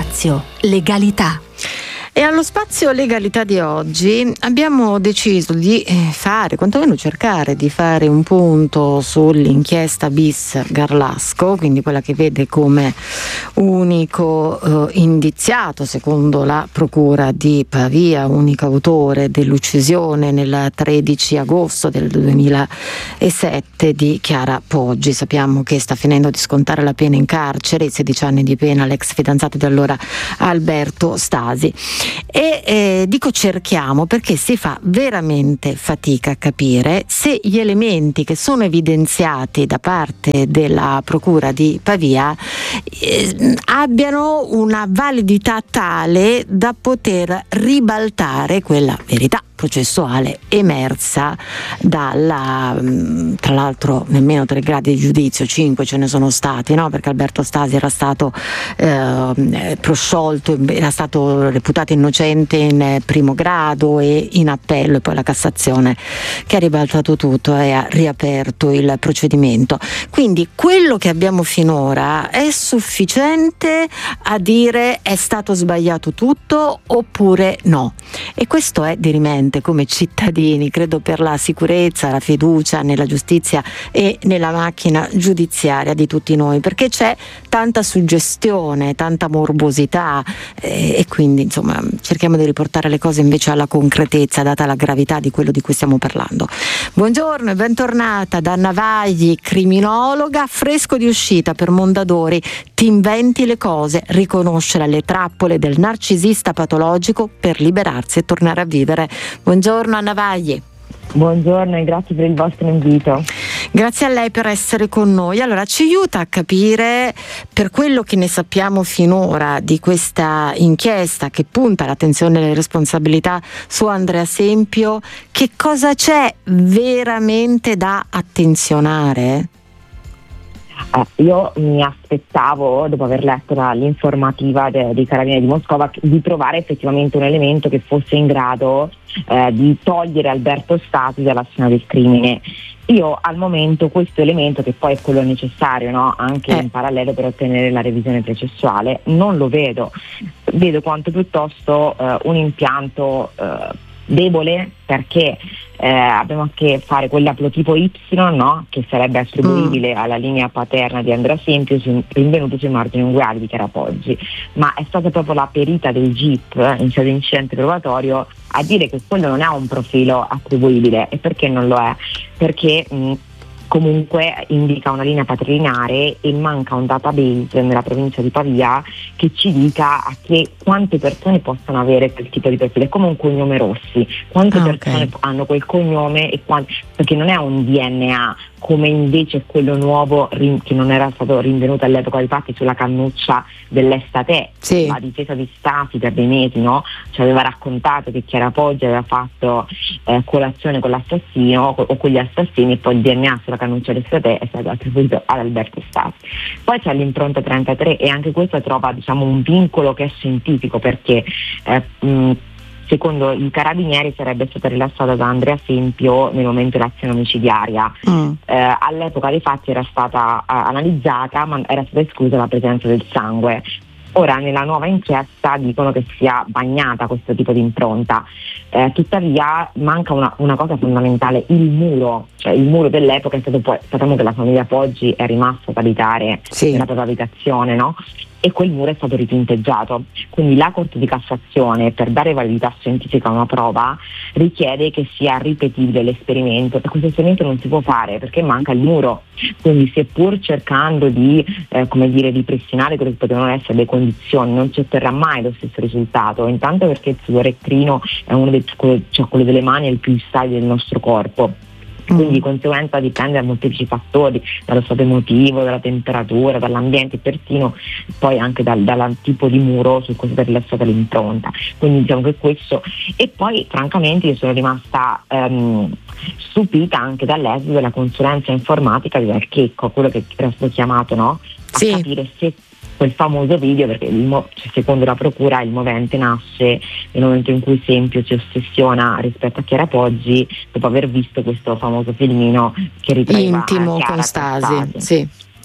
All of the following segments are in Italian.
Spazio Legalità. E allo Spazio Legalità di oggi abbiamo deciso di fare, quantomeno cercare di fare un punto sull'inchiesta bis Garlasco, quindi quella che vede come unico indiziato, secondo la Procura di Pavia, unico autore dell'uccisione nel 13 agosto del 2007 di Chiara Poggi. Sappiamo che sta finendo di scontare la pena in carcere, 16 anni di pena, l'ex fidanzato di allora Alberto Stasi. E dico cerchiamo perché si fa veramente fatica a capire se gli elementi che sono evidenziati da parte della Procura di Pavia abbiano una validità tale da poter ribaltare quella verità processuale emersa dalla, tra l'altro nemmeno 3 gradi di giudizio, 5 ce ne sono stati, no? Perché Alberto Stasi era stato prosciolto, era stato reputato innocente in primo grado e in appello, e poi la Cassazione che ha ribaltato tutto e ha riaperto il procedimento. Quindi quello che abbiamo finora è sufficiente a dire è stato sbagliato tutto oppure no? E questo è dirimente come cittadini, credo, per la sicurezza, la fiducia nella giustizia e nella macchina giudiziaria di tutti noi, perché c'è tanta suggestione, tanta morbosità e quindi insomma cerchiamo di riportare le cose invece alla concretezza, data la gravità di quello di cui stiamo parlando. Buongiorno e bentornata da Navagli, criminologa, fresco di uscita per Mondadori. Ti inventi le cose, riconoscere le trappole del narcisista patologico per liberarsi e tornare a vivere. Buongiorno Anna Vagli. Buongiorno e grazie per il vostro invito. Grazie a lei per essere con noi. Allora, ci aiuta a capire, per quello che ne sappiamo finora di questa inchiesta che punta l'attenzione e le responsabilità su Andrea Sempio, che cosa c'è veramente da attenzionare? Io mi aspettavo, dopo aver letto l'informativa dei Carabinieri di Moscova, di trovare effettivamente un elemento che fosse in grado di togliere Alberto Stasi dalla scena del crimine. Io al momento questo elemento, che poi è quello necessario, no? Anche in parallelo per ottenere la revisione processuale, non lo vedo. Vedo quanto piuttosto un impianto debole, perché abbiamo a che fare con l'aplotipo Y, no? Che sarebbe attribuibile alla linea paterna di Andrea Sempio, rinvenuto sui margini unguali di Chiara Poggi, ma è stata proprio la perita del GIP in sede di incidente probatorio a dire che quello non è un profilo attribuibile. E perché non lo è? Perché comunque indica una linea patrilineare e manca un database nella provincia di Pavia che ci dica quante persone possono avere quel tipo di profilo. È come un cognome Rossi, quante persone hanno quel cognome perché non è un DNA come invece quello nuovo che non era stato rinvenuto all'epoca dei fatti sulla cannuccia dell'Estate. Sì. La difesa di Stasi per dei mesi, no? Ci aveva raccontato che Chiara Poggi aveva fatto colazione con l'assassino o con gli assassini, e poi il DNA sulla cannuccia dell'Estate è stato attribuito ad Alberto Stasi. Poi c'è l'impronta 33 e anche questa trova, diciamo, un vincolo che è scientifico, perché secondo i Carabinieri sarebbe stata rilasciata da Andrea Sempio nel momento dell'azione omicidiaria. All'epoca dei fatti era stata analizzata, ma era stata esclusa la presenza del sangue. Ora nella nuova inchiesta dicono che sia bagnata questo tipo di impronta, tuttavia manca una cosa fondamentale: il muro. Cioè il muro dell'epoca è stato, poi sappiamo che la famiglia Poggi è rimasta ad abitare nella propria abitazione, no? E quel muro è stato ritinteggiato. Quindi la Corte di Cassazione, per dare validità scientifica a una prova, richiede che sia ripetibile l'esperimento, e questo esperimento non si può fare perché manca il muro. Quindi, seppur cercando di ripristinare quelle che potevano essere le condizioni, non si otterrà mai lo stesso risultato, intanto perché il sudore eccrino è uno quello delle mani è il più stabile del nostro corpo. Quindi di conseguenza dipende da molteplici fattori, dallo stato emotivo, dalla temperatura, dall'ambiente, persino poi anche dal tipo di muro su cui è stata rilasciata l'impronta. Quindi diciamo che questo, e poi francamente io sono rimasta stupita anche dall'esito della consulenza informatica del Checco, quello che era stato chiamato, no? A capire se quel famoso video, perché secondo la procura il movente nasce nel momento in cui Sempio si ossessiona rispetto a Chiara Poggi dopo aver visto questo famoso filmino che ritraeva intimo con Stasi. Sì.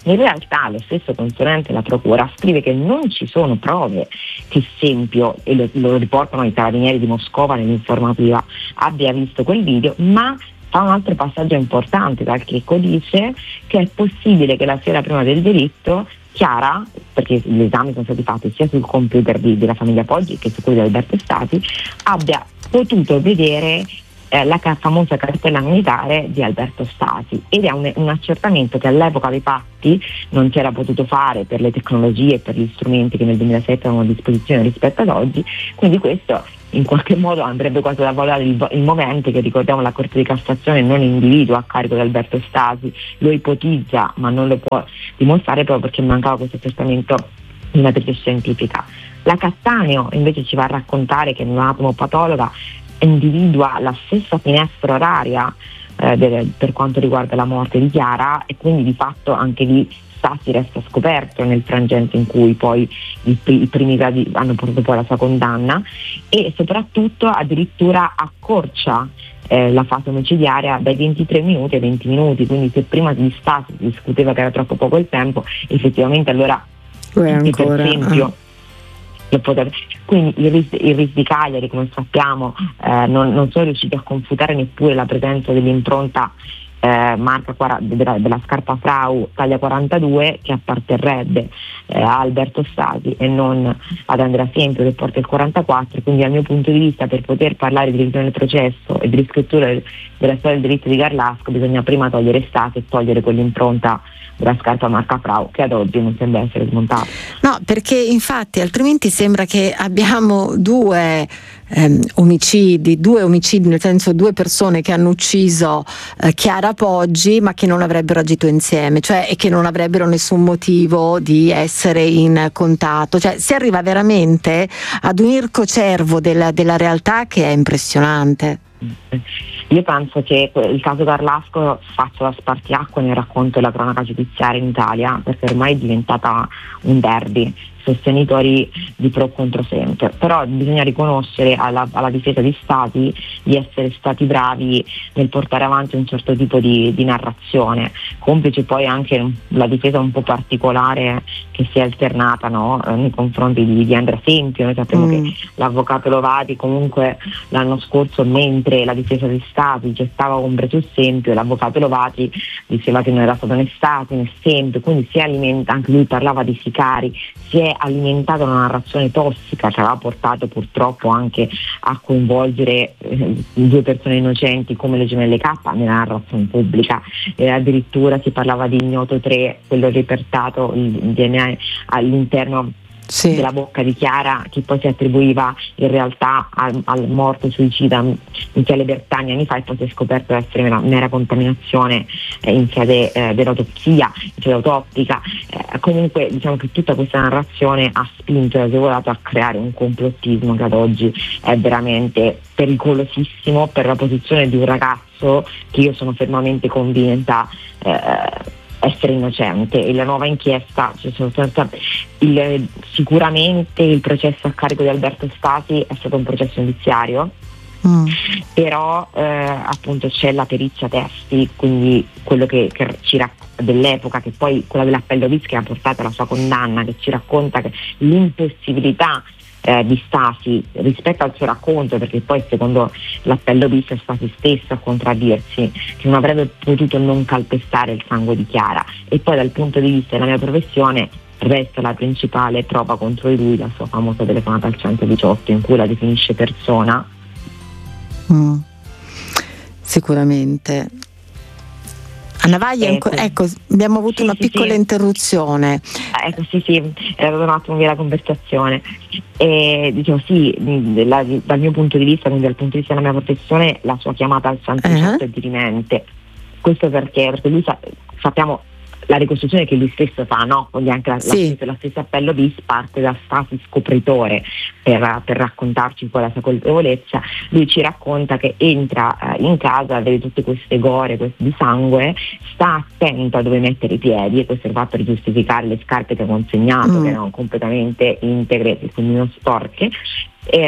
In realtà lo stesso consulente della procura scrive che non ci sono prove che Sempio, e lo riportano i carabinieri di Moscova nell'informativa, abbia visto quel video, ma fa un altro passaggio importante, perché dice che è possibile che la sera prima del delitto Chiara, perché gli esami sono stati fatti sia sul computer della famiglia Poggi che su quello di Alberto Stasi, abbia potuto vedere la famosa cartella militare di Alberto Stasi, ed è un accertamento che all'epoca dei fatti non si era potuto fare per le tecnologie e per gli strumenti che nel 2007 erano a disposizione rispetto ad oggi. Quindi questo in qualche modo andrebbe quasi da valutare il movente che, ricordiamo, la Corte di Cassazione non individua a carico di Alberto Stasi, lo ipotizza ma non lo può dimostrare proprio perché mancava questo accertamento di matrice scientifica. La Cattaneo invece ci va a raccontare che un'atomopatologa individua la stessa finestra oraria per quanto riguarda la morte di Chiara, e quindi di fatto anche lì Stasi resta scoperto nel frangente in cui poi i primi gradi hanno portato poi alla sua condanna, e soprattutto addirittura accorcia la fase omicidiaria dai 23 minuti ai 20 minuti, quindi se prima di Stasi si discuteva che era troppo poco il tempo, effettivamente allora per esempio quindi il RIS di Cagliari, come sappiamo, non sono riusciti a confutare neppure la presenza dell'impronta marca della scarpa Frau taglia 42 che apparterrebbe a Alberto Stasi e non ad Andrea Sempio che porta il 44. Quindi dal mio punto di vista, per poter parlare di revisione del processo e di riscrittura della storia del diritto di Garlasco, bisogna prima togliere Stasi e togliere quell'impronta della scarpa marca Frau che ad oggi non sembra essere smontata. No, perché infatti altrimenti sembra che abbiamo due omicidi, nel senso due persone che hanno ucciso Chiara Poggi ma che non avrebbero agito insieme, cioè, e che non avrebbero nessun motivo di essere in contatto, cioè si arriva veramente ad un ircocervo della realtà che è impressionante. Io penso che il caso Garlasco faccia da spartiacque nel racconto della cronaca giudiziaria in Italia, perché ormai è diventata un derby, sostenitori di pro contro Sempio, però bisogna riconoscere alla difesa di Stasi di essere stati bravi nel portare avanti un certo tipo di narrazione, complice poi anche la difesa un po' particolare che si è alternata, no? Nei confronti di Andrea Sempio. Noi sappiamo che l'avvocato Lovati comunque l'anno scorso, mentre la difesa di Stasi gettava ombre su Sempio, l'avvocato Lovati diceva che non era stato né Stasi né Sempio, quindi si alimenta, anche lui parlava di sicari, si è alimentato una narrazione tossica che aveva portato purtroppo anche a coinvolgere due persone innocenti come le gemelle K nella narrazione pubblica, addirittura si parlava di ignoto 3, quello repertato il DNA all'interno della bocca di Chiara, che poi si attribuiva in realtà al morto suicida Michele Bertagni anni fa, e poi si è scoperto essere una mera contaminazione in sede dell'autopsia, in sede autoptica. Comunque diciamo che tutta questa narrazione ha spinto e ha agevolato a creare un complottismo che ad oggi è veramente pericolosissimo per la posizione di un ragazzo che io sono fermamente convinta essere innocente. E la nuova inchiesta, sicuramente il processo a carico di Alberto Stasi è stato un processo indiziario, però appunto c'è la perizia testi, quindi quello che ci dell'epoca, che poi quella dell'appello bis che ha portato alla sua condanna, che ci racconta che l'impossibilità di Stasi rispetto al suo racconto, perché poi secondo l'appello bis è Stasi stesso a contraddirsi, che non avrebbe potuto non calpestare il sangue di Chiara. E poi dal punto di vista della mia professione resta la principale prova contro di lui la sua famosa telefonata al 118 in cui la definisce persona. Sicuramente. Anna Vaglia, ecco, abbiamo avuto una piccola interruzione. Era dato un attimo via la conversazione. Dicevo dal mio punto di vista, quindi dal punto di vista della mia professione, la sua chiamata al 118 è dirimente. Questo perché lui sappiamo la ricostruzione che lui stesso fa, no? Quindi anche la stessa appello bis parte da Stasi scopritore per raccontarci poi la sua colpevolezza. Lui ci racconta che entra in casa, vede tutte queste gore di sangue, sta attento a dove mettere i piedi, e questo è fatto per giustificare le scarpe che ha consegnato, che erano completamente integre, quindi non sporche.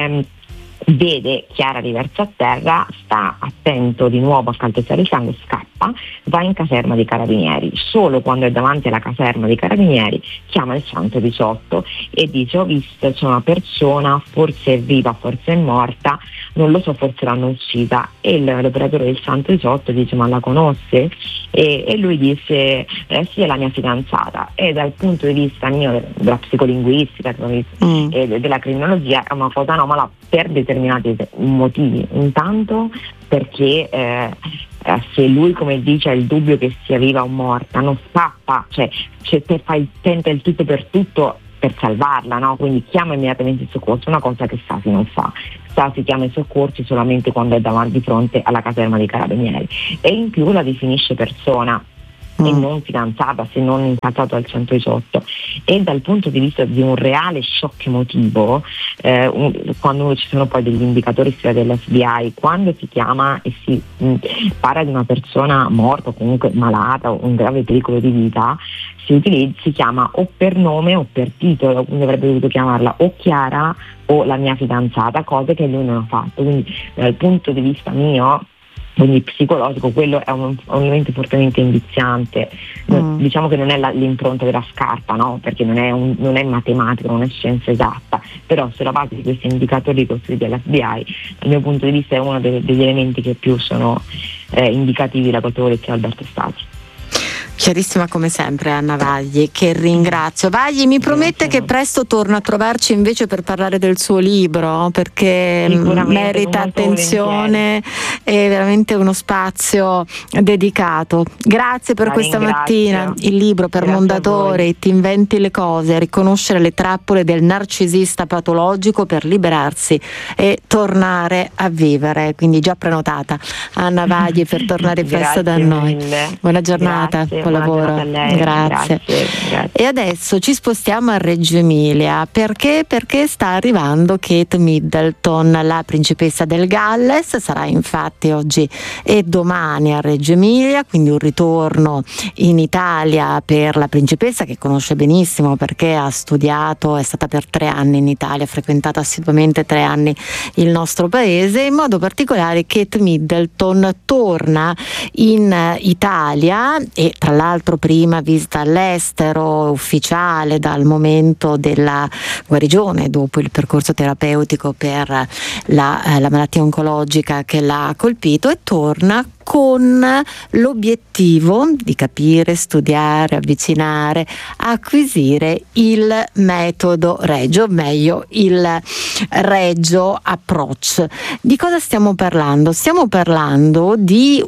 Vede Chiara riversa a terra, sta attento di nuovo a calpestare il sangue, scappa. scappa, va in caserma dei carabinieri. Solo quando è davanti alla caserma dei carabinieri chiama il 118 e dice: ho visto, c'è una persona, forse è viva, forse è morta, non lo so, forse l'hanno uccisa. E l'operatore del 118 dice: ma la conosce? E lui dice: sì, è la mia fidanzata. E dal punto di vista mio della psicolinguistica e della criminologia è una cosa anomala per determinati motivi. Intanto perché se lui, come dice, ha il dubbio che sia viva o morta, non scappa, cioè tenta il tutto per tutto per salvarla, no? Quindi chiama immediatamente il soccorso, una cosa che Stasi non fa. Stasi chiama i soccorsi solamente quando è davanti di fronte alla caserma dei carabinieri, e in più la definisce persona e non fidanzata, se non incazzato al 118. E dal punto di vista di un reale shock emotivo, quando ci sono poi degli indicatori dell'FBI, quando si chiama e si parla di una persona morta o comunque malata o un grave pericolo di vita, si chiama o per nome o per titolo, quindi avrebbe dovuto chiamarla o Chiara o la mia fidanzata, cose che lui non ha fatto. Quindi dal punto di vista mio, quindi psicologico, quello è un elemento fortemente indiziante. Diciamo che non è l'impronta della scarpa, no? Perché non è matematica, non è scienza esatta, però sulla base di questi indicatori costruiti dall'FBI, dal mio punto di vista è uno degli elementi che più sono indicativi della colpevolezza di Alberto Stasi. Chiarissima come sempre Anna Vagli, che ringrazio. Vagli mi promette che presto torna a trovarci invece per parlare del suo libro, perché merita attenzione e veramente uno spazio dedicato. Grazie per questa mattina. Il libro per Mondadori, Ti inventi le cose, riconoscere le trappole del narcisista patologico per liberarsi e tornare a vivere. Quindi già prenotata Anna Vagli per tornare presto da noi. Buona giornata. Grazie. Buon lavoro. Grazie. E adesso ci spostiamo a Reggio Emilia perché sta arrivando Kate Middleton, la principessa del Galles. Sarà infatti oggi e domani a Reggio Emilia, quindi un ritorno in Italia per la principessa, che conosce benissimo perché ha studiato, è stata per 3 anni in Italia, ha frequentato assiduamente 3 anni il nostro paese. In modo particolare Kate Middleton torna in Italia e tra l'altro prima visita all'estero ufficiale dal momento della guarigione dopo il percorso terapeutico per la malattia oncologica che l'ha colpito, e torna con l'obiettivo di capire, studiare, avvicinare, acquisire il metodo Reggio, o meglio il Reggio Approach. Di cosa stiamo parlando? Stiamo parlando di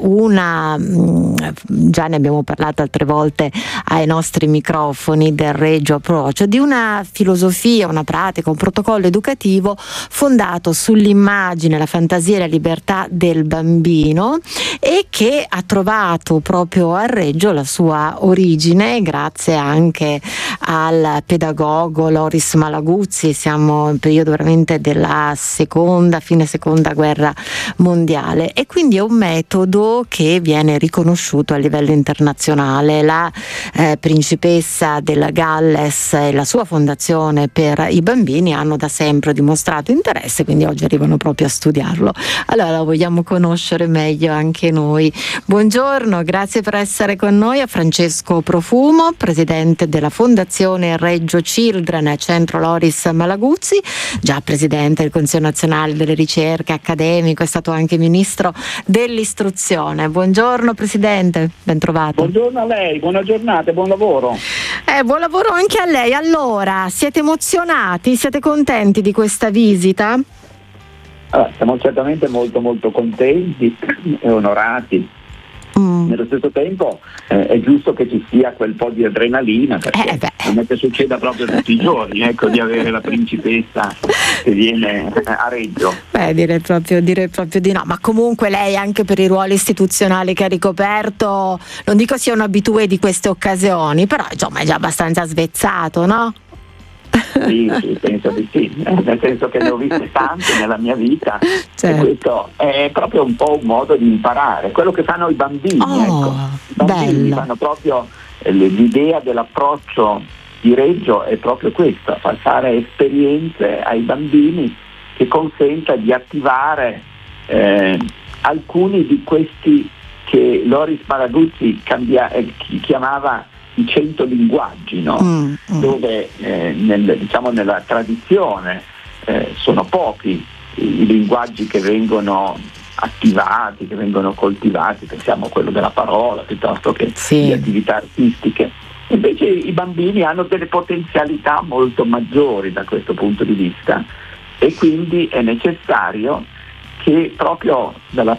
già ne abbiamo parlato altre volte ai nostri microfoni, del Reggio Approach, di una filosofia, una pratica, un protocollo educativo fondato sull'immagine, la fantasia e la libertà del bambino, e che ha trovato proprio a Reggio la sua origine grazie anche al pedagogo Loris Malaguzzi. Siamo in periodo veramente della fine seconda guerra mondiale, e quindi è un metodo che viene riconosciuto a livello internazionale. La principessa della Galles e la sua fondazione per i bambini hanno da sempre dimostrato interesse, quindi oggi arrivano proprio a studiarlo. Allora lo vogliamo conoscere meglio anche noi. Buongiorno, grazie per essere con noi a Francesco Profumo, presidente della Fondazione Reggio Children, Centro Loris Malaguzzi, già presidente del Consiglio Nazionale delle Ricerche, accademico, è stato anche ministro dell'istruzione. Buongiorno presidente, ben trovato. Buongiorno a lei, buona giornata e buon lavoro. Buon lavoro anche a lei. Allora, siete emozionati, siete contenti di questa visita? Allora, siamo certamente molto molto contenti e onorati. Nello stesso tempo è giusto che ci sia quel po' di adrenalina, perché non è che succeda proprio tutti i giorni, ecco, di avere la principessa che viene a Reggio. Direi proprio di no, ma comunque lei, anche per i ruoli istituzionali che ha ricoperto, non dico sia un abitué di queste occasioni, però insomma è già abbastanza svezzato, no? Sì, penso di sì, nel senso che ne ho viste tante nella mia vita, certo. E questo è proprio un po' un modo di imparare, quello che fanno i bambini, ecco. I bambini fanno proprio l'idea dell'approccio di Reggio è proprio questo, far fare esperienze ai bambini che consenta di attivare alcuni di questi che Loris Malaguzzi chiamava i 100 linguaggi, no? Dove nella tradizione sono pochi i linguaggi che vengono attivati, che vengono coltivati, pensiamo a quello della parola piuttosto che di attività artistiche. Invece i bambini hanno delle potenzialità molto maggiori da questo punto di vista, e quindi è necessario che proprio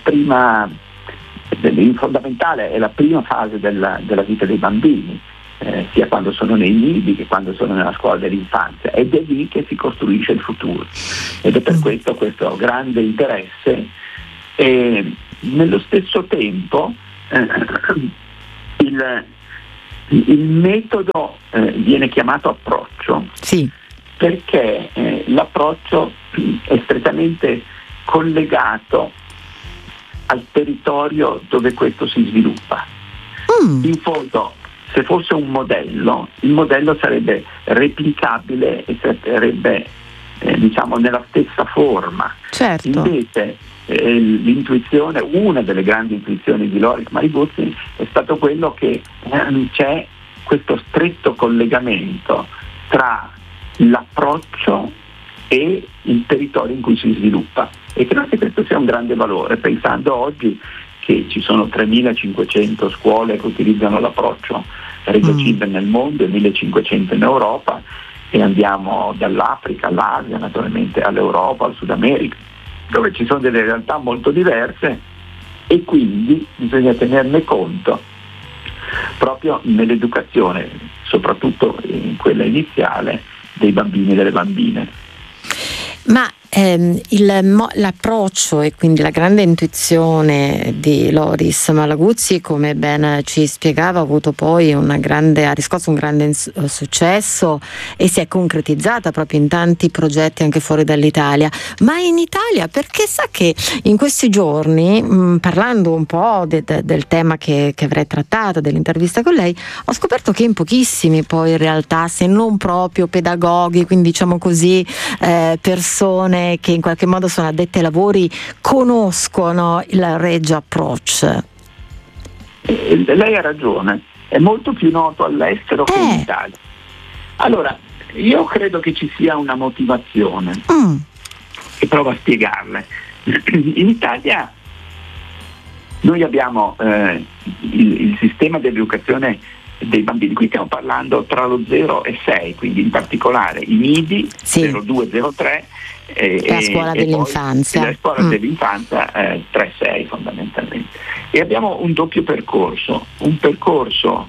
il fondamentale è la prima fase della vita dei bambini, sia quando sono nei nidi che quando sono nella scuola dell'infanzia, ed è lì che si costruisce il futuro, ed è per questo grande interesse. E nello stesso tempo il metodo viene chiamato approccio, perché l'approccio è strettamente collegato al territorio dove questo si sviluppa. In fondo, se fosse un modello, il modello sarebbe replicabile e sarebbe nella stessa forma. Invece l'intuizione, una delle grandi intuizioni di Loris Malaguzzi è stato quello che c'è questo stretto collegamento tra l'approccio e il territorio in cui si sviluppa, e credo che questo sia un grande valore, pensando oggi che ci sono 3.500 scuole che utilizzano l'approccio Reggio Children nel mondo e 1.500 in Europa, e andiamo dall'Africa all'Asia, naturalmente all'Europa, al Sud America, dove ci sono delle realtà molto diverse, e quindi bisogna tenerne conto proprio nell'educazione, soprattutto in quella iniziale, dei bambini e delle bambine. Ma l'approccio e quindi la grande intuizione di Loris Malaguzzi, come ben ci spiegava, ha riscosso un grande successo e si è concretizzata proprio in tanti progetti anche fuori dall'Italia. Ma in Italia, perché sa che in questi giorni, parlando un po' del tema che avrei trattato, dell'intervista con lei, ho scoperto che in pochissimi poi in realtà, se non proprio pedagoghi, quindi diciamo così, persone che in qualche modo sono addette ai lavori, conoscono il Reggio Approach. Lei ha ragione, è molto più noto all'estero che in Italia. Allora, io credo che ci sia una motivazione e provo a spiegarle. In Italia noi abbiamo il sistema di educazione dei bambini, qui stiamo parlando tra lo 0 e 6, quindi in particolare i nidi 0-2-0-3 la scuola dell'infanzia, la scuola dell'infanzia 3-6 fondamentalmente, e abbiamo un doppio percorso, un percorso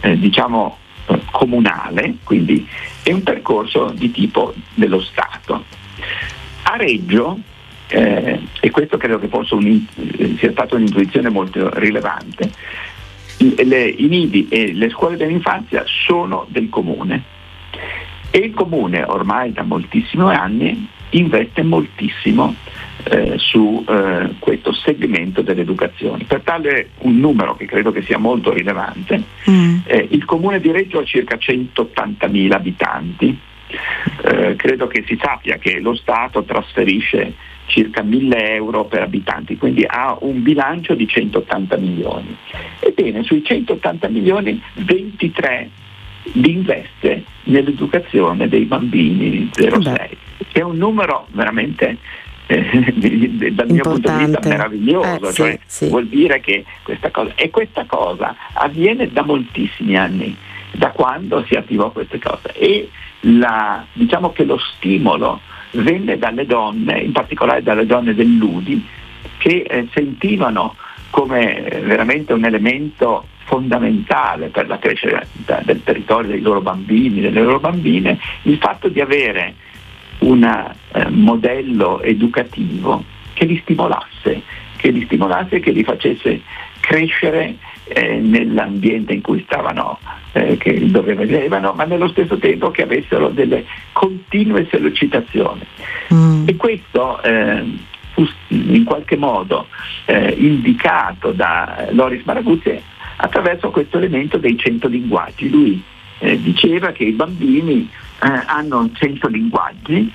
comunale, quindi, e un percorso di tipo dello Stato. A Reggio, e questo credo che sia stata un'intuizione molto rilevante, i nidi e le scuole dell'infanzia sono del comune, e il comune ormai da moltissimi anni investe moltissimo su questo segmento dell'educazione. Per tale un numero che credo che sia molto rilevante, il comune di Reggio ha circa 180.000 abitanti. Credo che si sappia che lo Stato trasferisce circa 1.000 euro per abitanti, quindi ha un bilancio di 180 milioni. Ebbene, sui 180 milioni 23 li investe nell'educazione dei bambini 0-6. È un numero veramente dal mio punto di vista meraviglioso, vuol dire che questa cosa avviene da moltissimi anni, da quando si attivò queste cose, e diciamo che lo stimolo venne dalle donne, in particolare dalle donne del Ludi, che sentivano come veramente un elemento fondamentale per la crescita del territorio dei loro bambini, delle loro bambine, il fatto di avere un modello educativo che li stimolasse, che li facesse crescere nell'ambiente in cui stavano, dove vivevano, ma nello stesso tempo che avessero delle continue sollecitazioni. E questo fu in qualche modo indicato da Loris Malaguzzi attraverso questo elemento dei 100 linguaggi. Lui diceva che i bambini hanno 100 linguaggi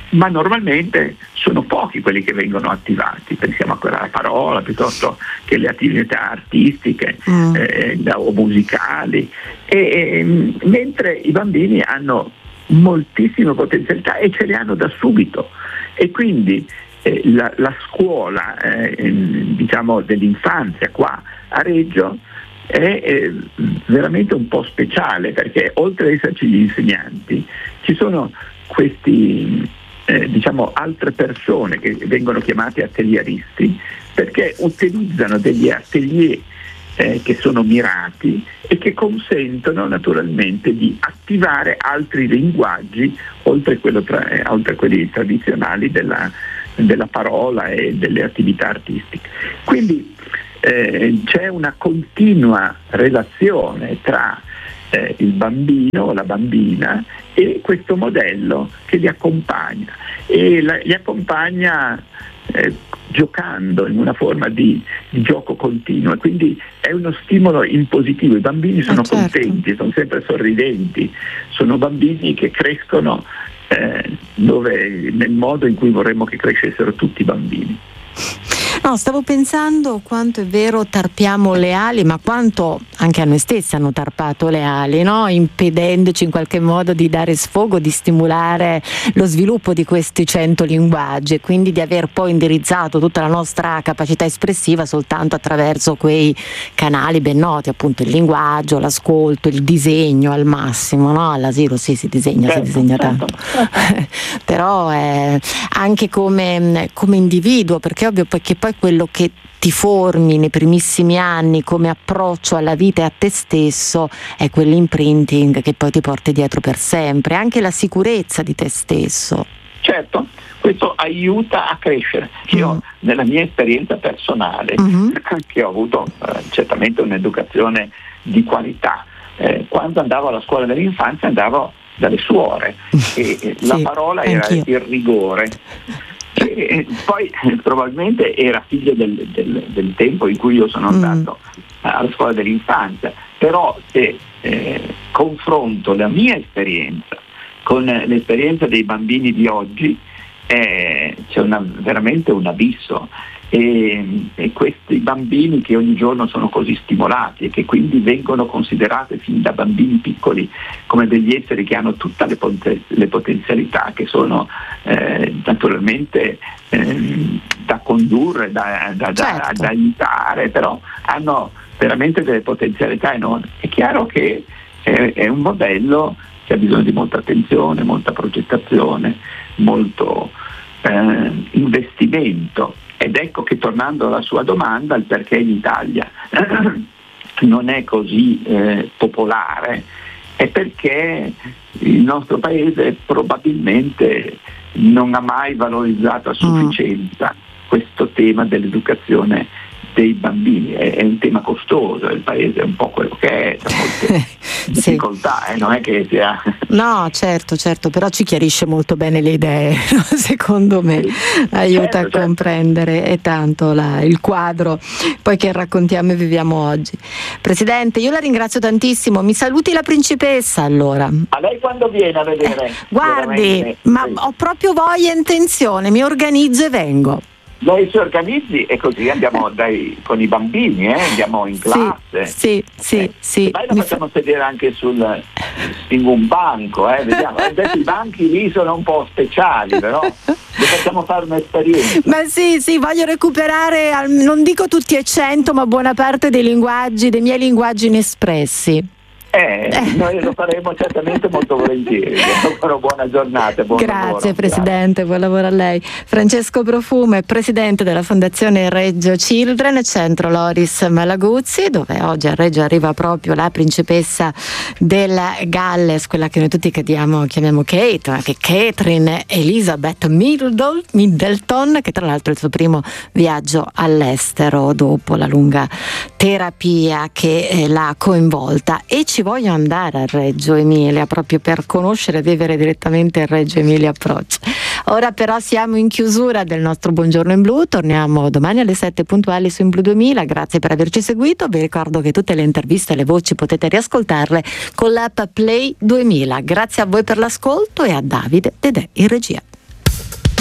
ma normalmente sono pochi quelli che vengono attivati. Pensiamo a quella parola piuttosto che le attività artistiche o musicali, mentre i bambini hanno moltissime potenzialità e ce le hanno da subito, e quindi la scuola diciamo dell'infanzia qua a Reggio è veramente un po' speciale, perché oltre ad esserci gli insegnanti ci sono questi diciamo altre persone che vengono chiamati atelieristi, perché utilizzano degli atelier che sono mirati e che consentono naturalmente di attivare altri linguaggi oltre quelli tradizionali della parola e delle attività artistiche. Quindi c'è una continua relazione tra il bambino o la bambina e questo modello che li accompagna, e li accompagna giocando in una forma di gioco continuo, e quindi è uno stimolo in positivo. I bambini sono contenti, sono sempre sorridenti, sono bambini che crescono nel modo in cui vorremmo che crescessero tutti i bambini. No, stavo pensando quanto è vero tarpiamo le ali, ma quanto anche a noi stessi hanno tarpato le ali, no? Impedendoci in qualche modo di dare sfogo, di stimolare lo sviluppo di questi 100 linguaggi, e quindi di aver poi indirizzato tutta la nostra capacità espressiva soltanto attraverso quei canali ben noti, appunto il linguaggio, l'ascolto, il disegno al massimo, no? All'asilo sì, si disegna tanto. Però anche come individuo, perché è ovvio che poi quello che ti formi nei primissimi anni come approccio alla vita e a te stesso è quell'imprinting che poi ti porti dietro per sempre, anche la sicurezza di te stesso. Certo, questo aiuta a crescere. Io nella mia esperienza personale, che ho avuto certamente un'educazione di qualità, quando andavo alla scuola dell'infanzia andavo dalle suore e la parola era il rigore. E poi probabilmente era figlio del tempo in cui io sono andato alla scuola dell'infanzia, però se confronto la mia esperienza con l'esperienza dei bambini di oggi, c'è veramente un abisso, e questi bambini che ogni giorno sono così stimolati e che quindi vengono considerati fin da bambini piccoli come degli esseri che hanno tutte le potenzialità, che sono naturalmente da condurre, da aiutare, però hanno veramente delle potenzialità enormi. È chiaro che è un modello che ha bisogno di molta attenzione, molta progettazione, molto investimento. Ed ecco che, tornando alla sua domanda, il perché in Italia non è così popolare è perché il nostro paese probabilmente non ha mai valorizzato a sufficienza questo tema dell'educazione dei bambini. È un tema costoso, il paese è un po' quello che è, c'è molte difficoltà, non è che sia... No, certo, però ci chiarisce molto bene le idee, no? Secondo me aiuta a comprendere e tanto il quadro poi che raccontiamo e viviamo oggi. Presidente, io la ringrazio tantissimo, mi saluti la principessa allora. A lei quando viene a vedere? Guardi, ma ho proprio voglia e intenzione, mi organizzo e vengo. Lei si organizzi e così andiamo con i bambini, andiamo in classe. Sì. Poi la facciamo sedere anche in un banco, vediamo. Adesso i banchi lì sono un po' speciali, però le facciamo fare un'esperienza. Ma sì, voglio recuperare, non dico tutti e 100, ma buona parte dei miei linguaggi inespressi. Noi lo faremo certamente molto volentieri. Buona giornata, buon Grazie lavoro. Presidente, buon lavoro a lei. Francesco Profumo è presidente della Fondazione Reggio Children, centro Loris Malaguzzi, dove oggi a Reggio arriva proprio la principessa della Galles, quella che noi tutti chiamiamo Kate, ma che Catherine Elizabeth Middleton, che tra l'altro è il suo primo viaggio all'estero dopo la lunga terapia che l'ha coinvolta. E ci voglio andare a Reggio Emilia proprio per conoscere e vivere direttamente il Reggio Emilia Approach. Ora però siamo in chiusura del nostro Buongiorno in Blu, torniamo domani alle 7 puntuali su In Blu 2000. Grazie per averci seguito, vi ricordo che tutte le interviste e le voci potete riascoltarle con l'app Play 2000. Grazie a voi per l'ascolto e a Davide Dedè in regia.